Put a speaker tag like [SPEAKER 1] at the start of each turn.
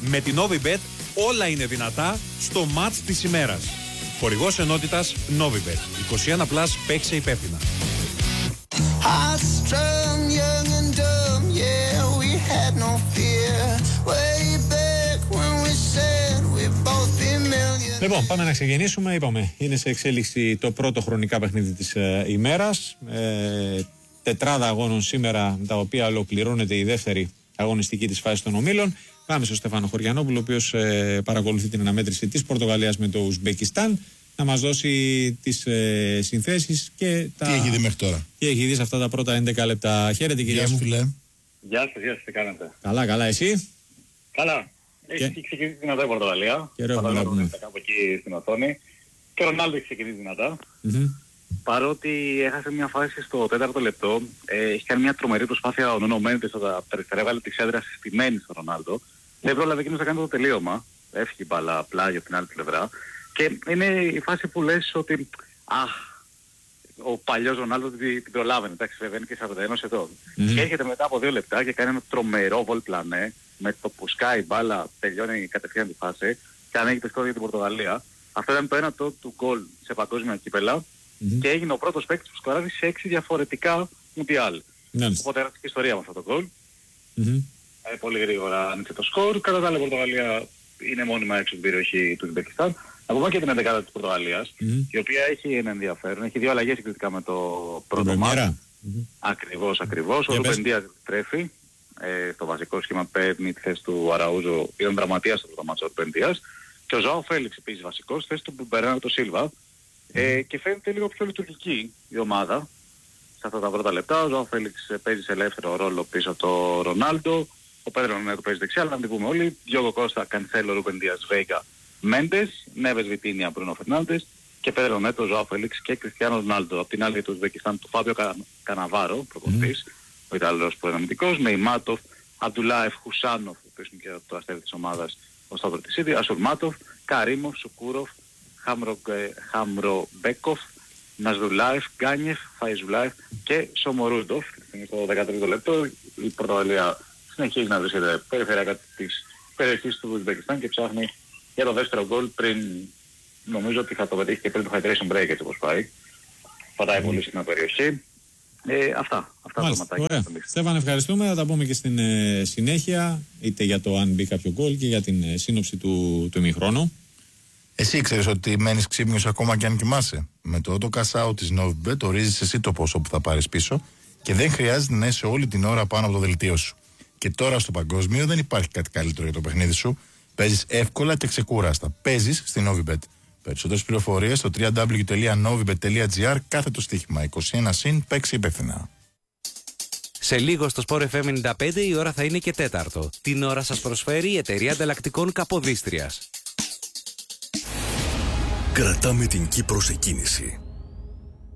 [SPEAKER 1] Με την Novibet όλα είναι δυνατά στο μάτς της ημέρας. Χορηγός ενότητας Novibet. 21+, παίξε υπεύθυνα. Λοιπόν, πάμε να ξεκινήσουμε. Είπαμε, είναι σε εξέλιξη το πρώτο χρονικά παιχνίδι της ημέρας. Τετράδα αγώνων σήμερα, με τα οποία ολοκληρώνεται η δεύτερη αγωνιστική της φάσης των ομίλων. Πάμε στον Στέφανο Χωριανόπουλο, ο οποίος παρακολουθεί την αναμέτρηση της Πορτογαλίας με το Ουσμπεκιστάν, να μας δώσει τις συνθέσεις και τα...
[SPEAKER 2] Τι έχει δει μέχρι τώρα.
[SPEAKER 1] Τι έχει δει σε αυτά τα πρώτα 11 λεπτά. Χαίρετε, κυρία μου.
[SPEAKER 2] Φίλε.
[SPEAKER 3] Γεια σας, τι κάνετε.
[SPEAKER 1] Καλά, εσύ.
[SPEAKER 3] Καλά. Έχει ξεκινήσει δυνατά η Πορτογαλία.
[SPEAKER 1] Φαντάζομαι
[SPEAKER 3] κάπου εκεί στην οθόνη. Και ο Ρονάλντο έχει ξεκινήσει δυνατά. Παρότι έχασε μια φάση στο 4ο λεπτό, έχει κάνει μια τρομερή προσπάθεια ο Νούνο Μέντες στα περιστέρα, έβαλε τη ξέδρα συστημένη στον Ρονάλντο. Δεν πρόλαβε εκείνος να κάνει το τελείωμα. Έφυγε η μπάλα απλά για την άλλη πλευρά. Και είναι η φάση που λες ότι ο παλιός Ρονάλντο την προλάβαινε. Εντάξει, βέβαια είναι και 41 ετών. Και έρχεται μετά από 2 λεπτά και κάνει ένα τρομερό βολπλανέ. Με το που σκάει η μπάλα τελειώνει κατευθείαν τη φάση και ανοίγει το σκόρ για την Πορτογαλία. Αυτό ήταν το ένα του γκολ σε παγκόσμια κύπελα και έγινε ο πρώτος παίκτης που σκοράρει σε 6 διαφορετικά Μουντιάλ. Οπότε έρχεται η ιστορία με αυτό το γκολ. Πολύ γρήγορα άνοιξε το σκορ. Κατά τα άλλα η Πορτογαλία είναι μόνιμα έξω την περιοχή του Ουσμπεκιστάν. Να πούμε και την 11η της Πορτογαλίας, η οποία έχει ένα ενδιαφέρον. Έχει 2 αλλαγές συγκριτικά με το πρώτο μάτς. Ακριβώς. Ο Ρούμπεν Ντίας τρέφει. Στο βασικό σχήμα παίρνει τη θέση του Αραούζο, ήταν δραματίας στο πρώτο μάτσο του Ρούμπεν Ντίας. Και ο Ζωάο Φέλιξ επίσης βασικός, θέση του Μπερνάρντο Σίλβα. Και φαίνεται λίγο πιο λειτουργική η ομάδα σε αυτά τα πρώτα λεπτά. Ο Ζωάο Φέλιξ παίζει σε ελεύθερο ρόλο πίσω από το Ρονάλντο. Ο Πέδρο Νέτο παίζει δεξιά, αλλά να την πούμε όλοι. Διόγκο Κώστα, Κανσέλο, Ρούμπεν Ντίας, Βέγκα, Μέντες, Νέβες Βιτίνια, Μπρούνο Φερνάντες και Πέδρο Νέτο, Ζωάο Φέλιξ και Κριστιάνο Ρονάλντο. Απ' την άλλη του Ουσμπεκιστάν του Φάμπιο Καναβάρο, προπονητής, ο Ιταλός προεδρευτικός, με Ιμάτοφ, Αντουλάεφ, Χουσάνοφ, που είναι και το αστέρι της ομάδας, ο Σταυρωτισίδη, Ασουρμάτοφ, Καρίμοφ, Σουκούροφ, Χαμρομπέκοφ, Ναζδουλάεφ, Γκάνιεφ, Φαϊζουλάεφ και Σομορούντοφ. Στο 13ο λεπτό η Πορτογαλία συνεχίζει να βρίσκεται περιφερειακά της περιοχής του Ουσμπεκιστάν και ψάχνει για το δεύτερο γκολ πριν, νομίζω ότι θα το πετύχει και πριν το hydration break, έτσι όπως πάει. Πατάει πολύ στην περιοχή. Αυτά το ματάκι.
[SPEAKER 1] Ωραία. Στέφανε, ευχαριστούμε. Θα τα πούμε και στην συνέχεια, είτε για το αν μπει κάποιο γκολ και για την σύνοψη του ημιχρόνου.
[SPEAKER 2] Εσύ ξέρεις ότι μένεις ξύπνιος ακόμα και αν κοιμάσαι. Με το auto cash out της Novibet ορίζεις εσύ το ποσό που θα πάρεις πίσω και δεν χρειάζεται να είσαι όλη την ώρα πάνω από το δελτίο σου. Και τώρα στο παγκόσμιο δεν υπάρχει κάτι καλύτερο για το παιχνίδι σου. Παίζεις εύκολα και ξεκούραστα. Παίζεις στη Novibet. Περισσότερες πληροφορίες στο www.novibet.gr, κάθετο στοίχημα 21 συν, παίξει υπεύθυνα.
[SPEAKER 4] Σε λίγο στο Sport FM 95 η ώρα θα είναι και 4. Την ώρα σας προσφέρει η εταιρεία ανταλλακτικών Καποδίστριας.
[SPEAKER 5] Κρατάμε την Κύπρο σε κίνηση.